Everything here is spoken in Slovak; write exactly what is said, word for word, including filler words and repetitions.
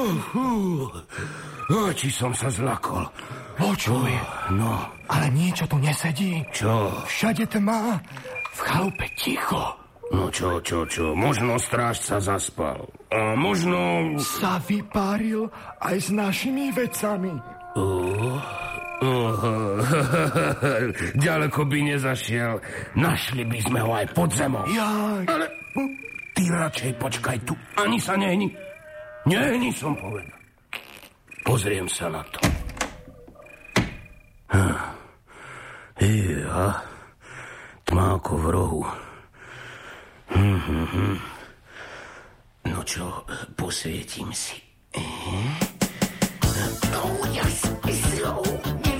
Uh, uh, či som sa zlakol. Počuj, no. Ale niečo tu nesedí. Čo? Všade tma, v chalupe ticho. No čo, čo, čo, možno strážca zaspal. A možno... Sa vypáril aj s našimi vecami. Uh, uh, ďaleko by nezašiel. Našli by sme ho aj pod zemou. Jaj. Ale ty radšej počkaj tu. Ani sa nehni. Nehni, som povedal. Pozriem sa na to. Ja, tma ako v rohu. Hm, hm, hm. No čo, posvietím si. Oh, yes, so,